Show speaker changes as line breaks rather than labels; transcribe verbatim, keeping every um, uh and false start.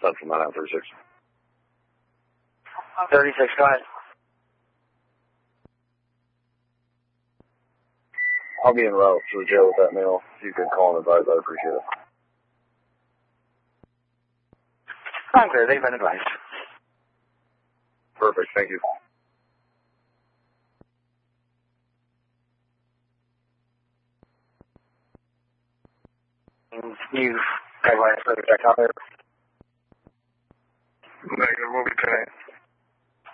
Central nine nine three six.
thirty-six, go ahead.
I'll be en route to the jail with that mail. If you could call and advise, I'd appreciate it.
I'm clear. They've been advised.
Perfect. Thank you.
You've got a further check out there?
Negative. We'll be paying.